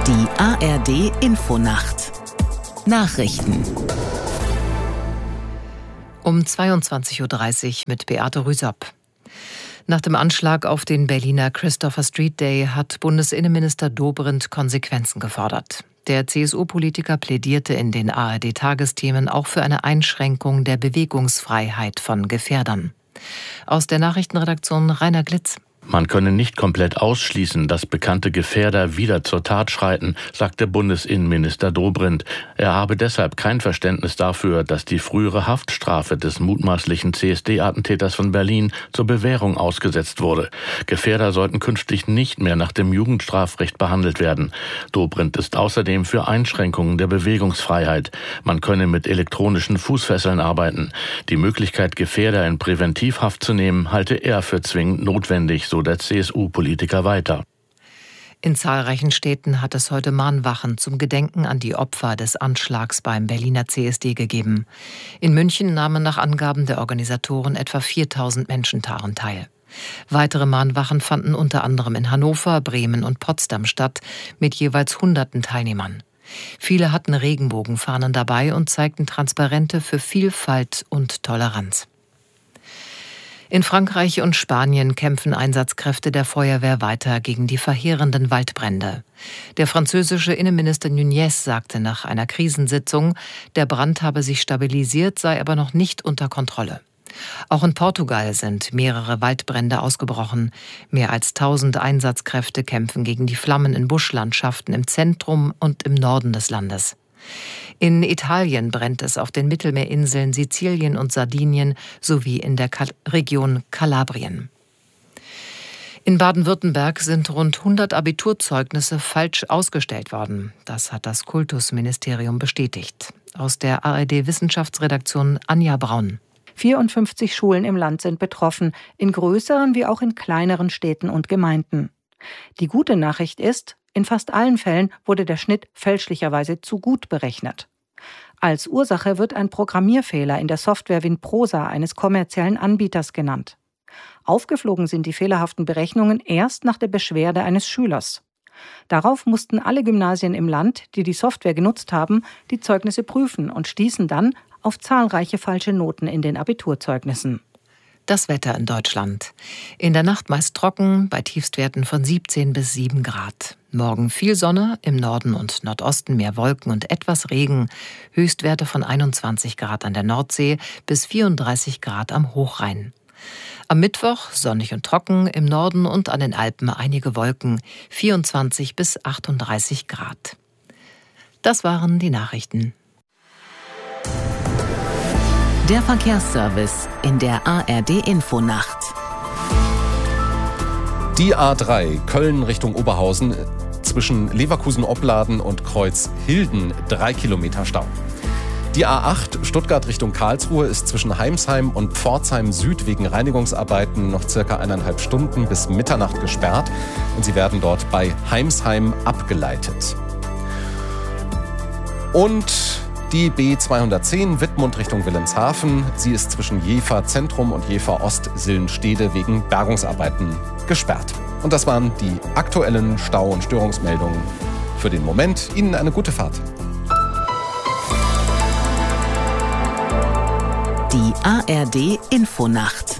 Die ARD-Infonacht. Nachrichten. Um 22.30 Uhr mit Beate Rüsop. Nach dem Anschlag auf den Berliner Christopher Street Day hat Bundesinnenminister Dobrindt Konsequenzen gefordert. Der CSU-Politiker plädierte in den ARD-Tagesthemen auch für eine Einschränkung der Bewegungsfreiheit von Gefährdern. Aus der Nachrichtenredaktion Rainer Glitz. Man könne nicht komplett ausschließen, dass bekannte Gefährder wieder zur Tat schreiten, sagte Bundesinnenminister Dobrindt. Er habe deshalb kein Verständnis dafür, dass die frühere Haftstrafe des mutmaßlichen CSD-Attentäters von Berlin zur Bewährung ausgesetzt wurde. Gefährder sollten künftig nicht mehr nach dem Jugendstrafrecht behandelt werden. Dobrindt ist außerdem für Einschränkungen der Bewegungsfreiheit. Man könne mit elektronischen Fußfesseln arbeiten. Die Möglichkeit, Gefährder in Präventivhaft zu nehmen, halte er für zwingend notwendig, so der CSU-Politiker weiter. In zahlreichen Städten hat es heute Mahnwachen zum Gedenken an die Opfer des Anschlags beim Berliner CSD gegeben. In München nahmen nach Angaben der Organisatoren etwa 4.000 Menschen daran teil. Weitere Mahnwachen fanden unter anderem in Hannover, Bremen und Potsdam statt, mit jeweils Hunderten Teilnehmern. Viele hatten Regenbogenfahnen dabei und zeigten Transparente für Vielfalt und Toleranz. In Frankreich und Spanien kämpfen Einsatzkräfte der Feuerwehr weiter gegen die verheerenden Waldbrände. Der französische Innenminister Nunez sagte nach einer Krisensitzung, der Brand habe sich stabilisiert, sei aber noch nicht unter Kontrolle. Auch in Portugal sind mehrere Waldbrände ausgebrochen. Mehr als 1000 Einsatzkräfte kämpfen gegen die Flammen in Buschlandschaften im Zentrum und im Norden des Landes. In Italien brennt es auf den Mittelmeerinseln Sizilien und Sardinien sowie in der Region Kalabrien. In Baden-Württemberg sind rund 100 Abiturzeugnisse falsch ausgestellt worden. Das hat das Kultusministerium bestätigt. Aus der ARD-Wissenschaftsredaktion Anja Braun. 54 Schulen im Land sind betroffen, in größeren wie auch in kleineren Städten und Gemeinden. Die gute Nachricht ist, in fast allen Fällen wurde der Schnitt fälschlicherweise zu gut berechnet. Als Ursache wird ein Programmierfehler in der Software Winprosa eines kommerziellen Anbieters genannt. Aufgeflogen sind die fehlerhaften Berechnungen erst nach der Beschwerde eines Schülers. Darauf mussten alle Gymnasien im Land, die die Software genutzt haben, die Zeugnisse prüfen und stießen dann auf zahlreiche falsche Noten in den Abiturzeugnissen. Das Wetter in Deutschland. In der Nacht meist trocken, bei Tiefstwerten von 17 bis 7 Grad. Morgen viel Sonne, im Norden und Nordosten mehr Wolken und etwas Regen. Höchstwerte von 21 Grad an der Nordsee bis 34 Grad am Hochrhein. Am Mittwoch sonnig und trocken, im Norden und an den Alpen einige Wolken, 24 bis 38 Grad. Das waren die Nachrichten. Der Verkehrsservice in der ARD-Infonacht. Die A3 Köln Richtung Oberhausen zwischen Leverkusen-Opladen und Kreuzhilden 3 Kilometer Stau. Die A8 Stuttgart Richtung Karlsruhe ist zwischen Heimsheim und Pforzheim Süd wegen Reinigungsarbeiten noch circa 1,5 Stunden bis Mitternacht gesperrt und sie werden dort bei Heimsheim abgeleitet. Und die B210 Wittmund Richtung Wilhelmshaven. Sie ist zwischen Jever Zentrum und Jever Ost Sillenstede wegen Bergungsarbeiten gesperrt. Und das waren die aktuellen Stau- und Störungsmeldungen für den Moment. Ihnen eine gute Fahrt. Die ARD-Infonacht.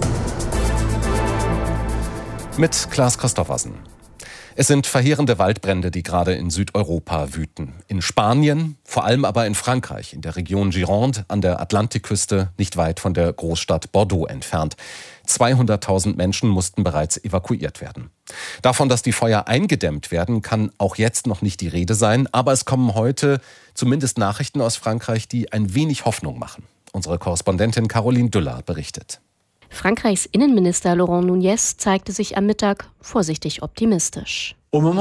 Mit Klaas Christoffersen. Es sind verheerende Waldbrände, die gerade in Südeuropa wüten. In Spanien, vor allem aber in Frankreich, in der Region Gironde an der Atlantikküste, nicht weit von der Großstadt Bordeaux entfernt. 200.000 Menschen mussten bereits evakuiert werden. Davon, dass die Feuer eingedämmt werden, kann auch jetzt noch nicht die Rede sein. Aber es kommen heute zumindest Nachrichten aus Frankreich, die ein wenig Hoffnung machen. Unsere Korrespondentin Caroline Düller berichtet. Frankreichs Innenminister Laurent Nunez zeigte sich am Mittag vorsichtig optimistisch.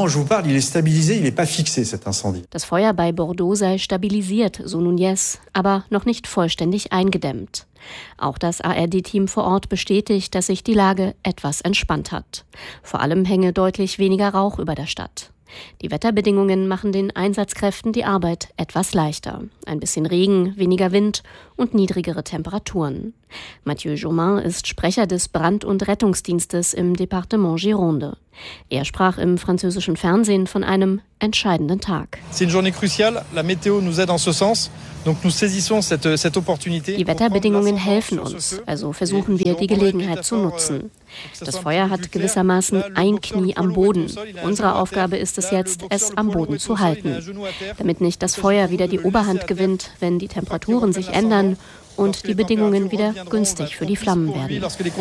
Das Feuer bei Bordeaux sei stabilisiert, so Nunez, aber noch nicht vollständig eingedämmt. Auch das ARD-Team vor Ort bestätigt, dass sich die Lage etwas entspannt hat. Vor allem hänge deutlich weniger Rauch über der Stadt. Die Wetterbedingungen machen den Einsatzkräften die Arbeit etwas leichter. Ein bisschen Regen, weniger Wind und niedrigere Temperaturen. Mathieu Jaumin ist Sprecher des Brand- und Rettungsdienstes im Departement Gironde. Er sprach im französischen Fernsehen von einem entscheidenden Tag. Die Wetterbedingungen helfen uns, also versuchen wir, die Gelegenheit zu nutzen. Das Feuer hat gewissermaßen ein Knie am Boden. Unsere Aufgabe ist es jetzt, es am Boden zu halten, damit nicht das Feuer wieder die Oberhand gewinnt, wenn die Temperaturen sich ändern und die Bedingungen wieder günstig für die Flammen werden.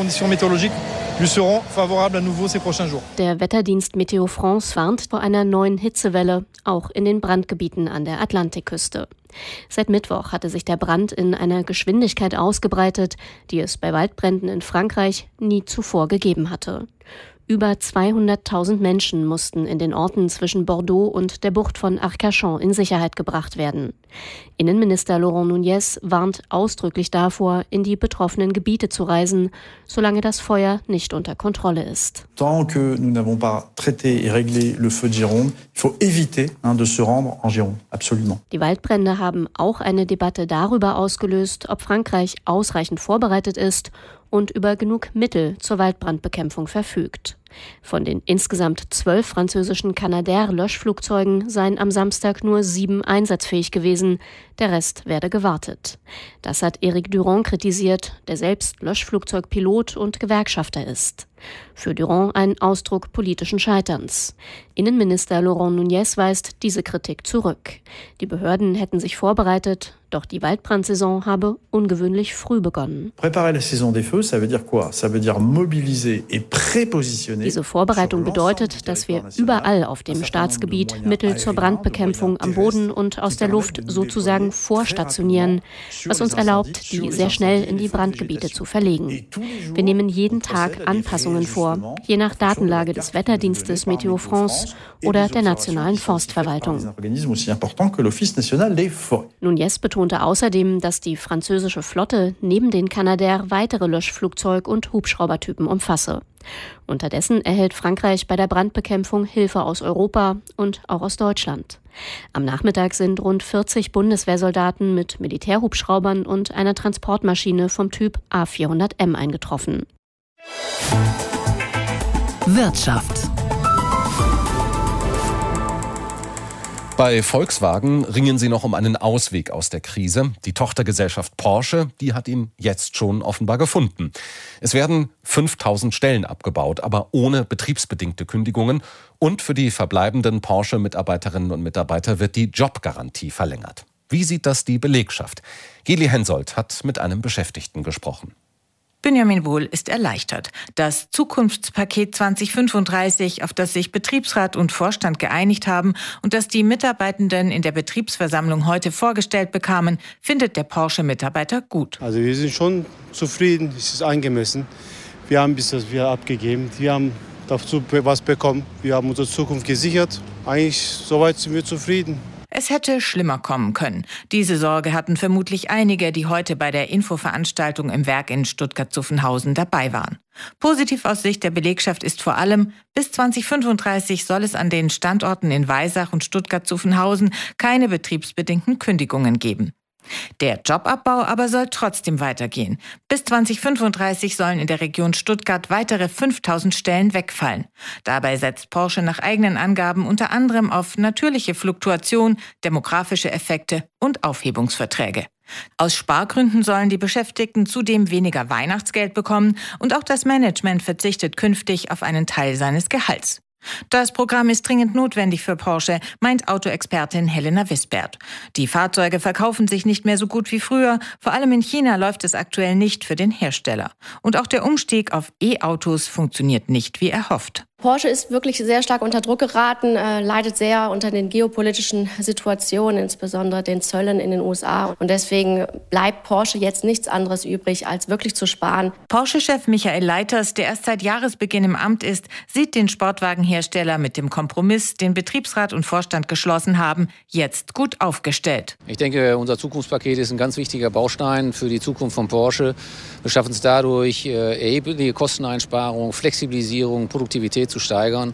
Der Wetterdienst Météo France warnt vor einer neuen Hitzewelle, auch in den Brandgebieten an der Atlantikküste. Seit Mittwoch hatte sich der Brand in einer Geschwindigkeit ausgebreitet, die es bei Waldbränden in Frankreich nie zuvor gegeben hatte. Über 200.000 Menschen mussten in den Orten zwischen Bordeaux und der Bucht von Arcachon in Sicherheit gebracht werden. Innenminister Laurent Nunez warnt ausdrücklich davor, in die betroffenen Gebiete zu reisen, solange das Feuer nicht unter Kontrolle ist. Tant que nous n'avons pas traité et réglé le feu de Gironde, il faut éviter de se rendre en Gironde, absolument. Die Waldbrände haben auch eine Debatte darüber ausgelöst, ob Frankreich ausreichend vorbereitet ist und über genug Mittel zur Waldbrandbekämpfung verfügt. Von den insgesamt 12 französischen Canadair-Löschflugzeugen seien am Samstag nur 7 einsatzfähig gewesen, der Rest werde gewartet. Das hat Éric Durand kritisiert, der selbst Löschflugzeugpilot und Gewerkschafter ist. Für Durand ein Ausdruck politischen Scheiterns. Innenminister Laurent Nunez weist diese Kritik zurück. Die Behörden hätten sich vorbereitet, doch die Waldbrandsaison habe ungewöhnlich früh begonnen. Diese Vorbereitung bedeutet, dass wir überall auf dem Staatsgebiet Mittel zur Brandbekämpfung am Boden und aus der Luft sozusagen vorstationieren, was uns erlaubt, die sehr schnell in die Brandgebiete zu verlegen. Wir nehmen jeden Tag Anpassungen vor, je nach Datenlage des Wetterdienstes Météo France oder der nationalen Forstverwaltung. Nunez betonte außerdem, dass die französische Flotte neben den Canadair weitere Löschflugzeug- und Hubschraubertypen umfasse. Unterdessen erhält Frankreich bei der Brandbekämpfung Hilfe aus Europa und auch aus Deutschland. Am Nachmittag sind rund 40 Bundeswehrsoldaten mit Militärhubschraubern und einer Transportmaschine vom Typ A400M eingetroffen. Wirtschaft. Bei Volkswagen ringen sie noch um einen Ausweg aus der Krise. Die Tochtergesellschaft Porsche, die hat ihn jetzt schon offenbar gefunden. Es werden 5.000 Stellen abgebaut, aber ohne betriebsbedingte Kündigungen. Und für die verbleibenden Porsche-Mitarbeiterinnen und Mitarbeiter wird die Jobgarantie verlängert. Wie sieht das die Belegschaft? Geli Hensoldt hat mit einem Beschäftigten gesprochen. Benjamin Wohl ist erleichtert. Das Zukunftspaket 2035, auf das sich Betriebsrat und Vorstand geeinigt haben und das die Mitarbeitenden in der Betriebsversammlung heute vorgestellt bekamen, findet der Porsche-Mitarbeiter gut. Also wir sind schon zufrieden, es ist angemessen. Wir haben bis das wir abgegeben, wir haben dazu was bekommen, wir haben unsere Zukunft gesichert. Eigentlich soweit sind wir zufrieden. Es hätte schlimmer kommen können. Diese Sorge hatten vermutlich einige, die heute bei der Infoveranstaltung im Werk in Stuttgart-Zuffenhausen dabei waren. Positiv aus Sicht der Belegschaft ist vor allem, bis 2035 soll es an den Standorten in Weisach und Stuttgart-Zuffenhausen keine betriebsbedingten Kündigungen geben. Der Jobabbau aber soll trotzdem weitergehen. Bis 2035 sollen in der Region Stuttgart weitere 5.000 Stellen wegfallen. Dabei setzt Porsche nach eigenen Angaben unter anderem auf natürliche Fluktuation, demografische Effekte und Aufhebungsverträge. Aus Spargründen sollen die Beschäftigten zudem weniger Weihnachtsgeld bekommen und auch das Management verzichtet künftig auf einen Teil seines Gehalts. Das Programm ist dringend notwendig für Porsche, meint Autoexpertin Helena Wisbert. Die Fahrzeuge verkaufen sich nicht mehr so gut wie früher. Vor allem in China läuft es aktuell nicht für den Hersteller. Und auch der Umstieg auf E-Autos funktioniert nicht wie erhofft. Porsche ist wirklich sehr stark unter Druck geraten, leidet sehr unter den geopolitischen Situationen, insbesondere den Zöllen in den USA. Und deswegen bleibt Porsche jetzt nichts anderes übrig, als wirklich zu sparen. Porsche-Chef Michael Leiters, der erst seit Jahresbeginn im Amt ist, sieht den Sportwagenhersteller mit dem Kompromiss, den Betriebsrat und Vorstand geschlossen haben, jetzt gut aufgestellt. Ich denke, unser Zukunftspaket ist ein ganz wichtiger Baustein für die Zukunft von Porsche. Wir schaffen es dadurch, erhebliche Kosteneinsparungen, Flexibilisierung, Produktivität zu steigern.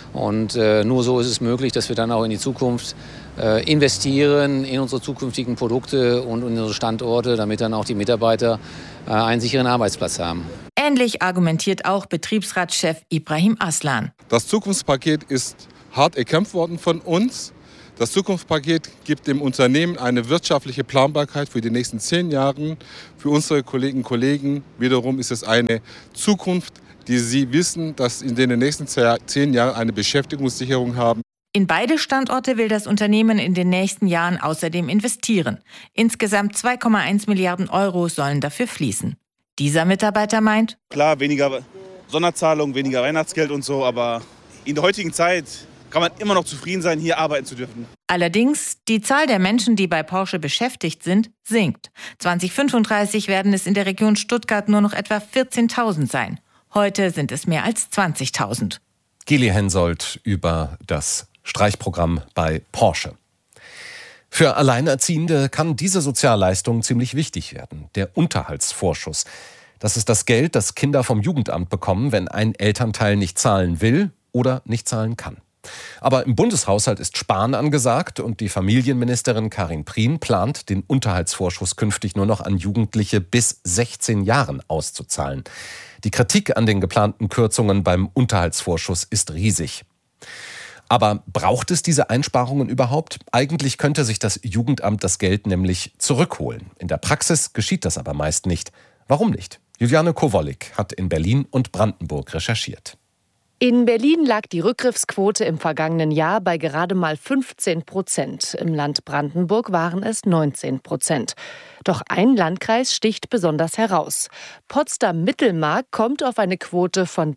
Und nur so ist es möglich, dass wir dann auch in die Zukunft investieren, in unsere zukünftigen Produkte und in unsere Standorte, damit dann auch die Mitarbeiter einen sicheren Arbeitsplatz haben. Ähnlich argumentiert auch Betriebsratschef Ibrahim Aslan. Das Zukunftspaket ist hart erkämpft worden von uns. Das Zukunftspaket gibt dem Unternehmen eine wirtschaftliche Planbarkeit für die nächsten 10 Jahre. Für unsere Kolleginnen und Kollegen wiederum ist es eine Zukunft, die sie wissen, dass in den nächsten 10 Jahren eine Beschäftigungssicherung haben. In beide Standorte will das Unternehmen in den nächsten Jahren außerdem investieren. Insgesamt 2,1 Milliarden Euro sollen dafür fließen. Dieser Mitarbeiter meint: Klar, weniger Sonderzahlung, weniger Weihnachtsgeld und so, aber in der heutigen Zeit kann man immer noch zufrieden sein, hier arbeiten zu dürfen. Allerdings, die Zahl der Menschen, die bei Porsche beschäftigt sind, sinkt. 2035 werden es in der Region Stuttgart nur noch etwa 14.000 sein. Heute sind es mehr als 20.000. Geli Hensoldt über das Streichprogramm bei Porsche. Für Alleinerziehende kann diese Sozialleistung ziemlich wichtig werden, der Unterhaltsvorschuss. Das ist das Geld, das Kinder vom Jugendamt bekommen, wenn ein Elternteil nicht zahlen will oder nicht zahlen kann. Aber im Bundeshaushalt ist Sparen angesagt und die Familienministerin Karin Prien plant, den Unterhaltsvorschuss künftig nur noch an Jugendliche bis 16 Jahren auszuzahlen. Die Kritik an den geplanten Kürzungen beim Unterhaltsvorschuss ist riesig. Aber braucht es diese Einsparungen überhaupt? Eigentlich könnte sich das Jugendamt das Geld nämlich zurückholen. In der Praxis geschieht das aber meist nicht. Warum nicht? Juliane Kowolik hat in Berlin und Brandenburg recherchiert. In Berlin lag die Rückgriffsquote im vergangenen Jahr bei gerade mal 15%. Im Land Brandenburg waren es 19%. Doch ein Landkreis sticht besonders heraus. Potsdam-Mittelmark kommt auf eine Quote von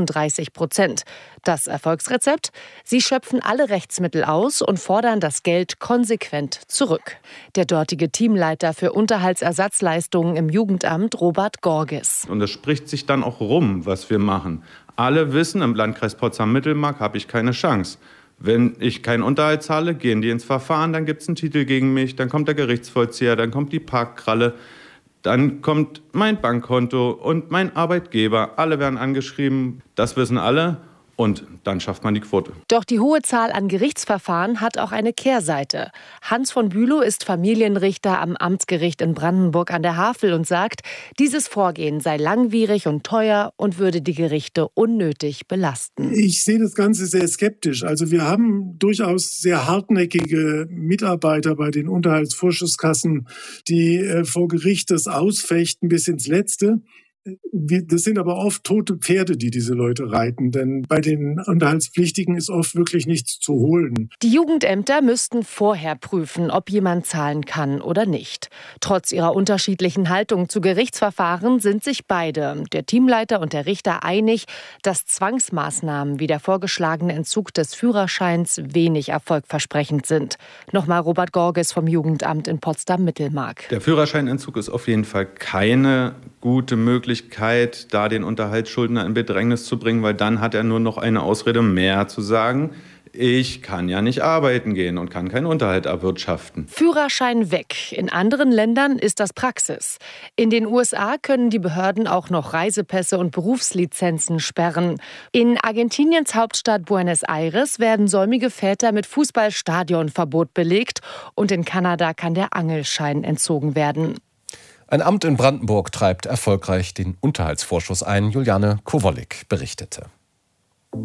33%. Das Erfolgsrezept? Sie schöpfen alle Rechtsmittel aus und fordern das Geld konsequent zurück. Der dortige Teamleiter für Unterhaltsersatzleistungen im Jugendamt, Robert Gorges. Und es spricht sich dann auch rum, was wir machen. Alle wissen, im Landkreis Potsdam-Mittelmark habe ich keine Chance. Wenn ich keinen Unterhalt zahle, gehen die ins Verfahren, dann gibt es einen Titel gegen mich, dann kommt der Gerichtsvollzieher, dann kommt die Parkkralle, dann kommt mein Bankkonto und mein Arbeitgeber. Alle werden angeschrieben, das wissen alle. Und dann schafft man die Quote. Doch die hohe Zahl an Gerichtsverfahren hat auch eine Kehrseite. Hans von Bülow ist Familienrichter am Amtsgericht in Brandenburg an der Havel und sagt, dieses Vorgehen sei langwierig und teuer und würde die Gerichte unnötig belasten. Ich sehe das Ganze sehr skeptisch. Also wir haben durchaus sehr hartnäckige Mitarbeiter bei den Unterhaltsvorschusskassen, die vor Gericht das ausfechten bis ins Letzte. Das sind aber oft tote Pferde, die diese Leute reiten, denn bei den Unterhaltspflichtigen ist oft wirklich nichts zu holen. Die Jugendämter müssten vorher prüfen, ob jemand zahlen kann oder nicht. Trotz ihrer unterschiedlichen Haltung zu Gerichtsverfahren sind sich beide, der Teamleiter und der Richter, einig, dass Zwangsmaßnahmen wie der vorgeschlagene Entzug des Führerscheins wenig erfolgversprechend sind. Nochmal Robert Gorges vom Jugendamt in Potsdam-Mittelmark. Der Führerscheinentzug ist auf jeden Fall keine gute Möglichkeit, da den Unterhaltsschuldner in Bedrängnis zu bringen, weil dann hat er nur noch eine Ausrede mehr zu sagen, ich kann ja nicht arbeiten gehen und kann keinen Unterhalt erwirtschaften. Führerschein weg. In anderen Ländern ist das Praxis. In den USA können die Behörden auch noch Reisepässe und Berufslizenzen sperren. In Argentiniens Hauptstadt Buenos Aires werden säumige Väter mit Fußballstadionverbot belegt und in Kanada kann der Angelschein entzogen werden. Ein Amt in Brandenburg treibt erfolgreich den Unterhaltsvorschuss ein. Juliane Kowolik berichtete.